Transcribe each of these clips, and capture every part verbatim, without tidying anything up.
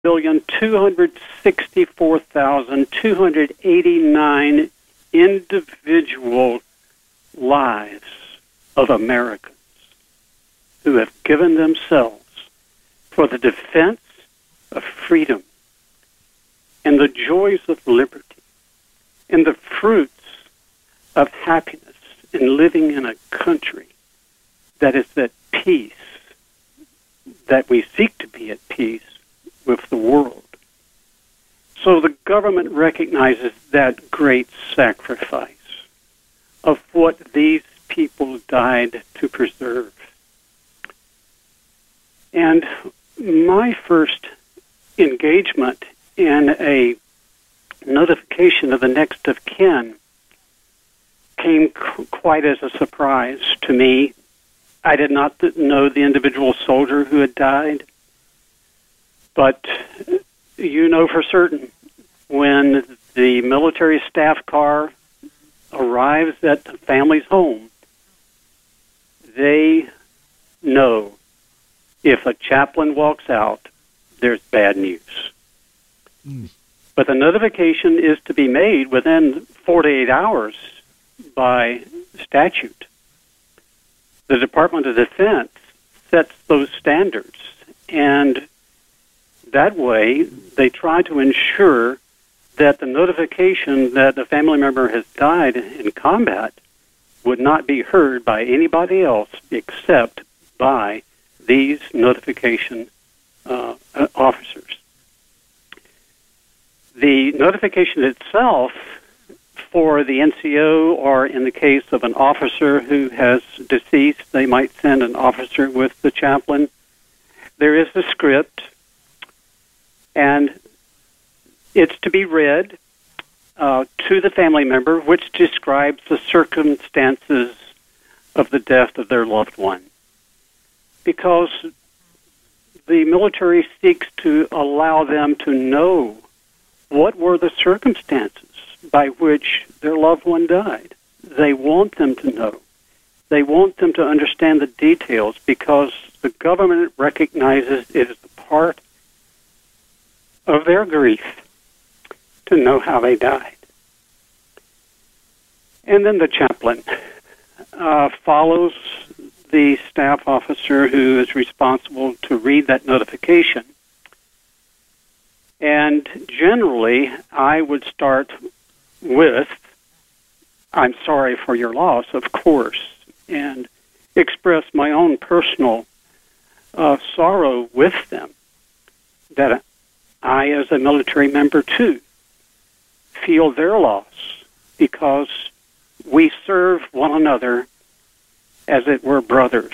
million, two hundred sixty-four thousand, two hundred eighty-nine individual lives of Americans who have given themselves for the defense of freedom and the joys of liberty and the fruits of happiness in living in a country that is at peace, that we seek to be at peace with the world. So the government recognizes that great sacrifice of what these people died to preserve. And my first engagement in a notification of the next of kin came qu- quite as a surprise to me. I did not th- know the individual soldier who had died, but you know for certain when the military staff car arrives at the family's home, they know if a chaplain walks out, there's bad news. Mm. But the notification is to be made within forty-eight hours by statute. The Department of Defense sets those standards, and that way they try to ensure that the notification that a family member has died in combat would not be heard by anybody else except by these notification uh, officers. The notification itself for the N C O, or in the case of an officer who has deceased, they might send an officer with the chaplain. There is a script, and it's to be read uh, to the family member, which describes the circumstances of the death of their loved one. Because the military seeks to allow them to know what were the circumstances by which their loved one died. They want them to know. They want them to understand the details because the government recognizes it as a part of their grief to know how they died. And then the chaplain uh, follows the staff officer who is responsible to read that notification. And generally, I would start with, "I'm sorry for your loss," of course, and express my own personal uh, sorrow with them, that I, as a military member too, feel their loss because we serve one another as it were brothers.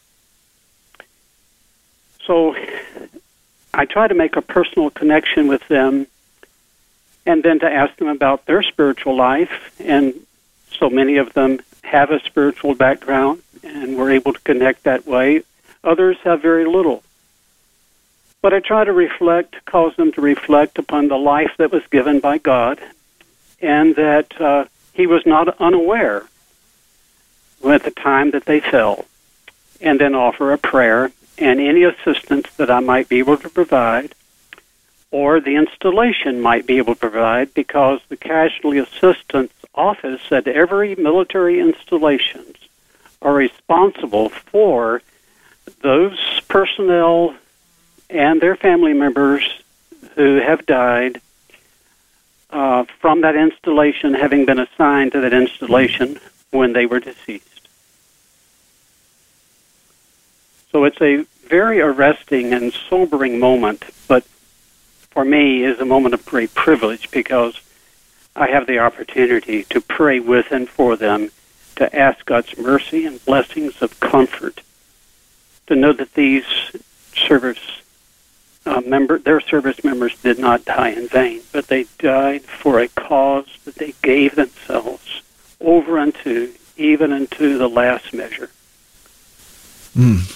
So I try to make a personal connection with them and then to ask them about their spiritual life. And so many of them have a spiritual background and we're able to connect that way. Others have very little. But I try to reflect, cause them to reflect upon the life that was given by God and that uh, He was not unaware at the time that they fell, and then offer a prayer and any assistance that I might be able to provide or the installation might be able to provide, because the Casualty Assistance Office at every military installations are responsible for those personnel and their family members who have died uh, from that installation, having been assigned to that installation when they were deceased. So it's a very arresting and sobering moment, but for me is a moment of great privilege because I have the opportunity to pray with and for them, to ask God's mercy and blessings of comfort, to know that these service uh, member, their service members did not die in vain, but they died for a cause that they gave themselves over unto, even unto the last measure. Mm.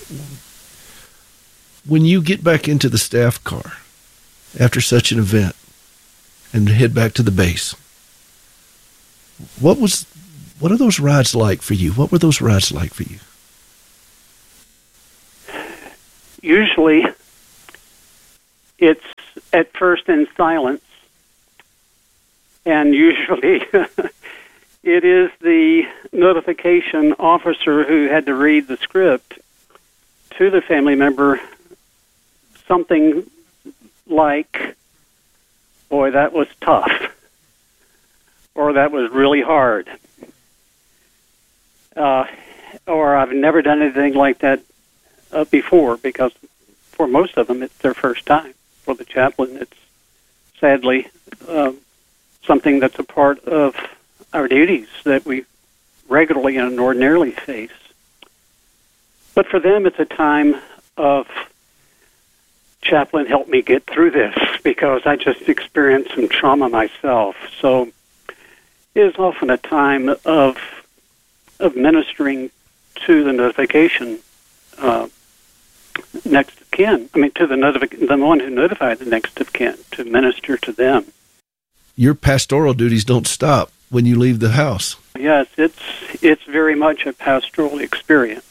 When you get back into the staff car after such an event and head back to the base, what was what are those rides like for you? What were those rides like for you? Usually, it's at first in silence, and usually it is the notification officer who had to read the script to the family member, something like, boy, that was tough, or that was really hard, uh, or I've never done anything like that uh, before, because for most of them it's their first time. For the chaplain, it's sadly uh, something that's a part of our duties that we regularly and ordinarily face. But for them, it's a time of, chaplain, help me get through this, because I just experienced some trauma myself. So it is often a time of of ministering to the notification uh, next of kin. I mean, to the notific- the one who notified the next of kin, to minister to them. Your pastoral duties don't stop when you leave the house. Yes, it's it's very much a pastoral experience.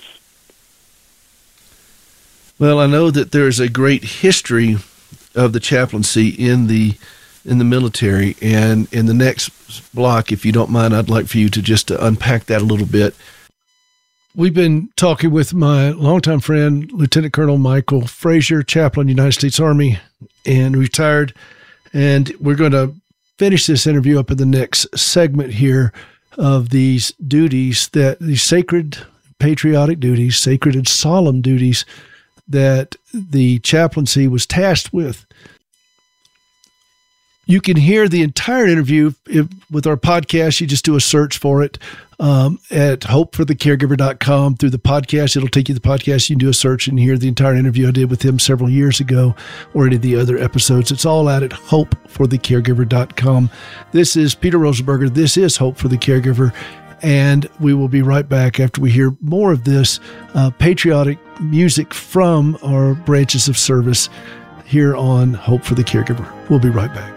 Well, I know that there's a great history of the chaplaincy in the in the military, and in the next block, if you don't mind, I'd like for you to just to unpack that a little bit. We've been talking with my longtime friend, Lieutenant Colonel Michael Frazier, chaplain, United States Army, and retired. And we're going to finish this interview up in the next segment here of these duties, that these sacred patriotic duties, sacred and solemn duties that the chaplaincy was tasked with. You can hear the entire interview if, with our podcast. You just do a search for it um, at hope for the caregiver dot com through the podcast. It'll take you to the podcast. You can do a search and hear the entire interview I did with him several years ago, or any of the other episodes. It's all out at hope for the caregiver dot com. This is Peter Rosenberger. This is Hope for the Caregiver. And we will be right back after we hear more of this uh, patriotic music from our branches of service here on Hope for the Caregiver. We'll be right back.